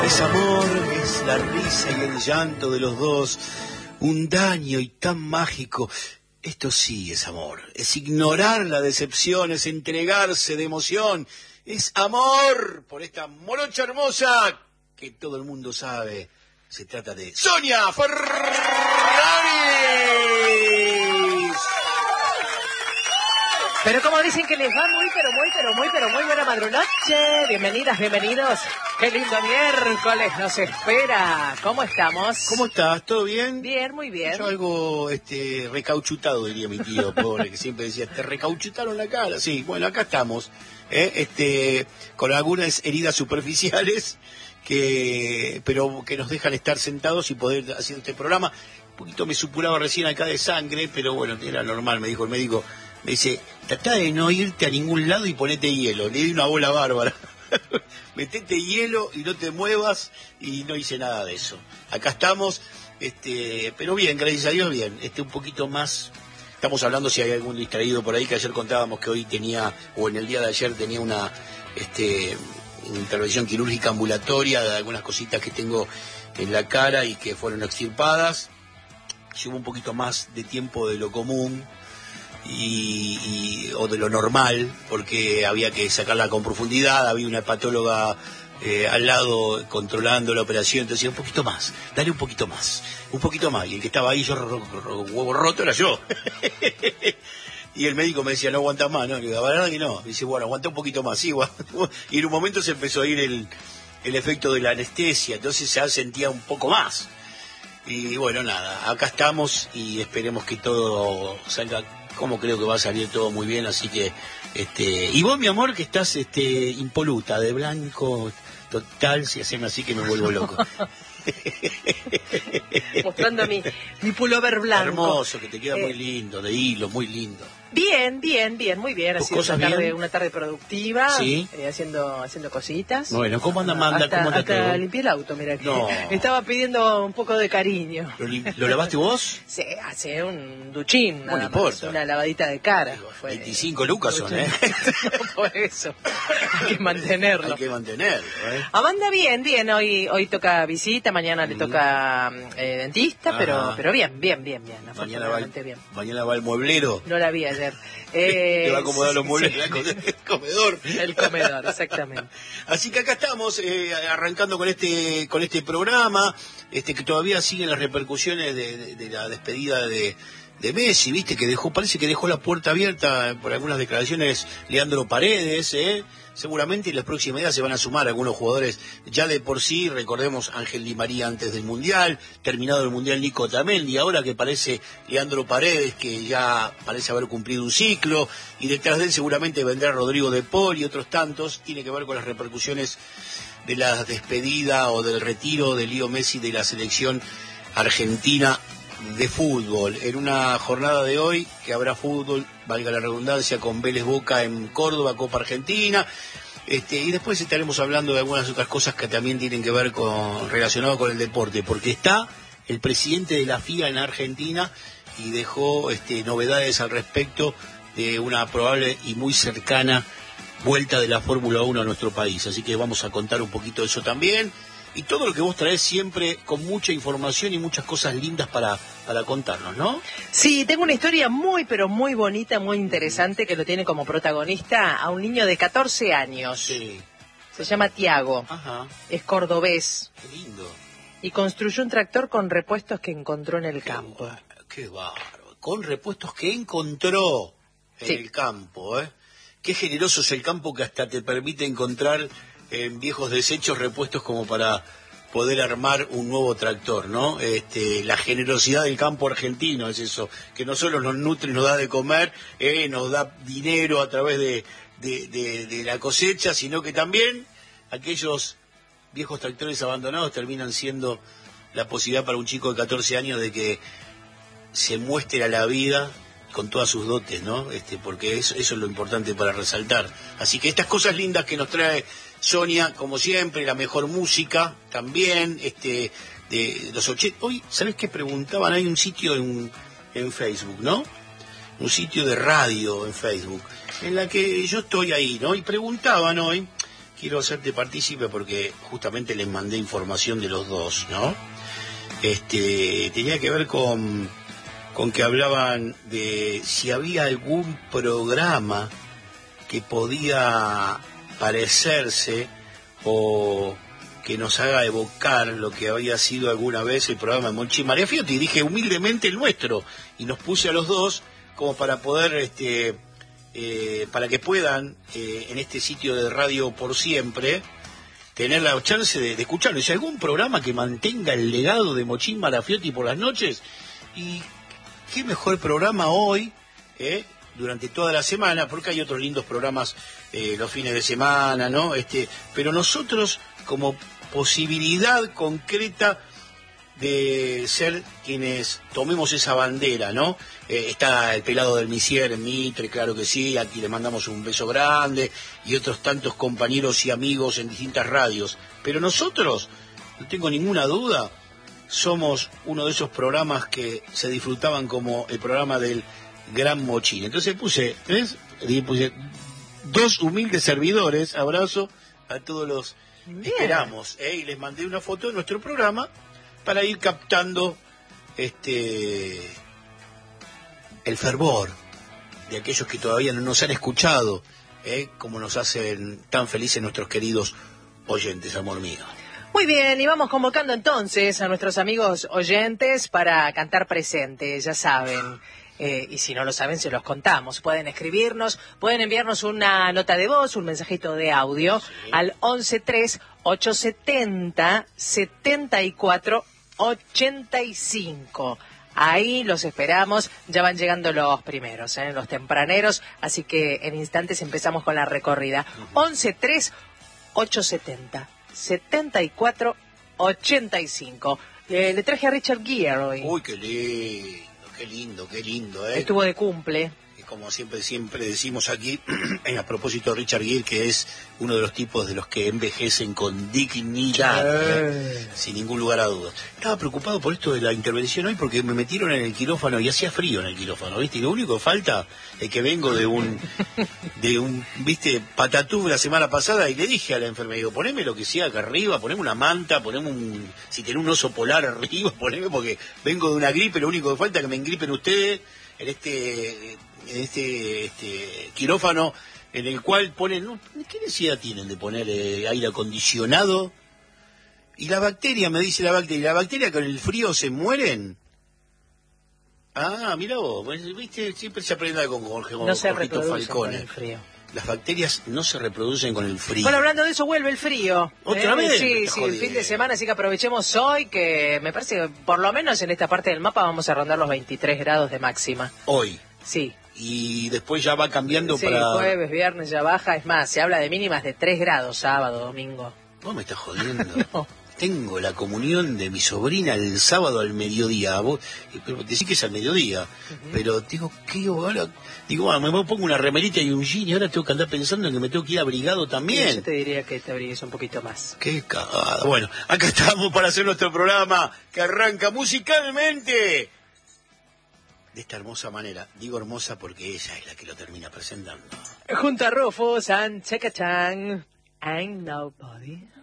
Es amor, es la risa y el llanto de los dos, un daño y tan mágico. Esto sí es amor, es ignorar la decepción, es entregarse de emoción, es amor por esta morocha hermosa que todo el mundo sabe. Se trata de Sonia Ferraris. Pero como dicen que les va muy buena madrunoche. Bienvenidas, bienvenidos. Qué lindo miércoles nos espera. ¿Cómo estamos? ¿Cómo estás? ¿Todo bien? Bien, muy bien. Yo algo recauchutado, diría mi tío, pobre, que siempre decía, te recauchutaron la cara. Sí, bueno, acá estamos, con algunas heridas superficiales, pero que nos dejan estar sentados y poder hacer este programa. Un poquito me supuraba recién acá de sangre, pero bueno, era normal, me dijo el médico. Me dice, tratá de no irte a ningún lado y ponete hielo. Le di una bola bárbara. Metete hielo y no te muevas, y no hice nada de eso. Acá estamos, pero bien, gracias a Dios, bien. Un poquito más, estamos hablando si hay algún distraído por ahí, que ayer contábamos que hoy tenía, o en el día de ayer tenía una intervención quirúrgica ambulatoria de algunas cositas que tengo en la cara y que fueron extirpadas. Llevo un poquito más de tiempo de lo común, o de lo normal, porque había que sacarla con profundidad, había una hepatóloga al lado controlando la operación, entonces un poquito más, dale un poquito más, y el que estaba ahí, huevo roto, era yo. Y el médico me decía, no aguantas más, ¿no? Le digo, la verdad que no. Me dice, bueno, aguanta un poquito más, sí, y en un momento se empezó a ir el efecto de la anestesia, entonces ya sentía un poco más. Y bueno, nada, acá estamos y esperemos que todo salga como creo que va a salir todo muy bien, así que y vos, mi amor, que estás impoluta, de blanco total, si hacen así que me vuelvo loco. Mostrando mi pullover blanco. Hermoso, que te queda muy lindo, de hilo, muy lindo. Bien, muy bien. Ha sido una tarde productiva, ¿sí? Haciendo cositas. Bueno, ¿cómo anda Amanda? Hasta limpié el auto, mira que no. Estaba pidiendo un poco de cariño. ¿Lo lavaste vos? Sí, hace un duchín, no importa. Una lavadita de cara. 25 lucas son, ¿eh? No, por eso, hay que mantenerlo. Amanda, bien, hoy toca visita, mañana le toca dentista, pero bien. Mañana va el mueblero. No la vi ayer. Te va a acomodar los muebles del comedor. El comedor, exactamente. Así que acá estamos, arrancando con este programa, que todavía siguen las repercusiones de la despedida de Messi, viste, parece que dejó la puerta abierta por algunas declaraciones Leandro Paredes, seguramente en las próximas días se van a sumar algunos jugadores ya de por sí. Recordemos Ángel Di María antes del Mundial, terminado el Mundial Nico Otamendi, ahora que parece Leandro Paredes, que ya parece haber cumplido un ciclo, y detrás de él seguramente vendrá Rodrigo de Paul y otros tantos. Tiene que ver con las repercusiones de la despedida o del retiro de Leo Messi de la selección argentina de fútbol, en una jornada de hoy que habrá fútbol, valga la redundancia, con Vélez Boca en Córdoba, Copa Argentina, y después estaremos hablando de algunas otras cosas que también tienen que ver relacionado con el deporte, porque está el presidente de la FIA en Argentina y dejó novedades al respecto de una probable y muy cercana vuelta de la Fórmula 1 a nuestro país, así que vamos a contar un poquito de eso también. Y todo lo que vos traés siempre con mucha información y muchas cosas lindas para contarnos, ¿no? Sí, tengo una historia pero muy bonita, muy interesante, que lo tiene como protagonista a un niño de 14 años. Sí. Se llama Tiago. Ajá. Es cordobés. Qué lindo. Y construyó un tractor con repuestos que encontró en el campo. Qué bárbaro. Con repuestos que encontró en el campo, ¿eh? Qué generoso es el campo, que hasta te permite encontrar en viejos desechos repuestos como para poder armar un nuevo tractor, ¿no? La generosidad del campo argentino es eso, que no solo nos nutre y nos da de comer, nos da dinero a través de la cosecha, sino que también aquellos viejos tractores abandonados terminan siendo la posibilidad para un chico de 14 años de que se muestre a la vida con todas sus dotes, ¿no? Porque eso es lo importante para resaltar. Así que estas cosas lindas que nos trae Sonia, como siempre, la mejor música también, de los 80. Hoy, ¿sabés qué preguntaban? Hay un sitio en Facebook, ¿no? Un sitio de radio en Facebook, en la que yo estoy ahí, ¿no? Y preguntaban hoy quiero hacerte partícipe porque justamente les mandé información de los dos, ¿no? Tenía que ver con que hablaban de si había algún programa que podía parecerse o que nos haga evocar lo que había sido alguna vez el programa de Monchi Marafiotti, y dije humildemente el nuestro, y nos puse a los dos como para poder, para que puedan, en este sitio de Radio por Siempre, tener la chance de escucharlo. Y si algún programa que mantenga el legado de Mochín Marafiotti por las noches, y qué mejor programa hoy, durante toda la semana, porque hay otros lindos programas los fines de semana, ¿no? Pero nosotros, como posibilidad concreta de ser quienes tomemos esa bandera, ¿no? Está el pelado del Misier en Mitre, claro que sí, aquí le mandamos un beso grande, y otros tantos compañeros y amigos en distintas radios. Pero nosotros, no tengo ninguna duda, somos uno de esos programas que se disfrutaban como el programa del Gran Mochín. Entonces puse dos humildes servidores, abrazo a todos los esperamos, y les mandé una foto de nuestro programa para ir captando el fervor de aquellos que todavía no nos han escuchado, como nos hacen tan felices nuestros queridos oyentes, amor mío. Muy bien, y vamos convocando entonces a nuestros amigos oyentes para cantar presente, ya saben. Y si no lo saben, se los contamos. Pueden escribirnos, pueden enviarnos una nota de voz, un mensajito de audio al 113870-7485. Ahí los esperamos, ya van llegando los primeros, los tempraneros, así que en instantes empezamos con la recorrida. 113870-7485. Le traje a Richard Gere hoy. Uy, qué lindo, qué lindo, Estuvo de cumple. Y como siempre decimos aquí, a propósito de Richard Gere, que es uno de los tipos de los que envejecen con dignidad, sin ningún lugar a dudas. Estaba preocupado por esto de la intervención hoy porque me metieron en el quirófano y hacía frío en el quirófano, ¿viste? Y lo único que falta es que vengo de un ¿viste? Patatú la semana pasada, y le dije a la enfermera, digo, poneme lo que sea acá arriba, poneme una manta, poneme si tenés un oso polar arriba, poneme, porque vengo de una gripe, lo único que falta es que me engripen ustedes en este quirófano, en el cual ponen, ¿no? ¿Qué necesidad tienen de poner aire acondicionado? Y la bacteria, me dice la bacteria con el frío se mueren. Ah, mira vos, viste, siempre se aprende con Jorge, no se Jorgito Falcone. Con el frío. Las bacterias no se reproducen con el frío. Bueno, hablando de eso, vuelve el frío. ¿Otra vez? Sí, el fin de semana, así que aprovechemos hoy, que me parece que por lo menos en esta parte del mapa vamos a rondar los 23 grados de máxima. Hoy. Sí. Y después ya va cambiando sí, para... jueves, viernes ya baja, es más, se habla de mínimas de 3 grados sábado, domingo. ¿Vos me estás jodiendo? No. Tengo la comunión de mi sobrina el sábado al mediodía. Vos decís que es al mediodía, pero digo, ¿qué ahora? Digo, me pongo una remerita y un jean y ahora tengo que andar pensando en que me tengo que ir abrigado también. Sí, yo te diría que te abrigues un poquito más. Qué cagada. Bueno, acá estamos para hacer nuestro programa que arranca musicalmente de esta hermosa manera. Digo hermosa porque ella es la que lo termina presentando. Junto a Rufus and Cheka Chan, I'm Nobody.